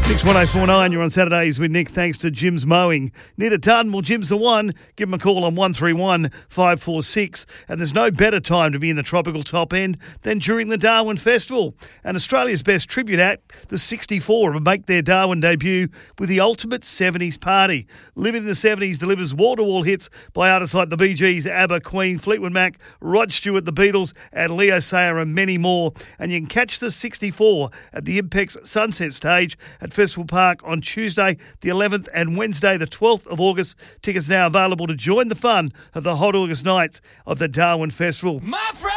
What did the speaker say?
61049, you're on Saturdays with Nick, thanks to Jim's Mowing. Need it done? Well, Jim's the one. Give him a call on 131 546. And there's no better time to be in the tropical top end than during the Darwin Festival. And Australia's best tribute act, the 64, will make their Darwin debut with the ultimate 70s party. Living in the 70s delivers wall-to-wall hits by artists like the Bee Gees, ABBA, Queen, Fleetwood Mac, Rod Stewart, the Beatles, and Leo Sayer, and many more. And you can catch the 64 at the Impex Sunset Stage at Festival Park on Tuesday the 11th and Wednesday the 12th of August. Tickets now available to join the fun of the Hot August nights of the Darwin Festival.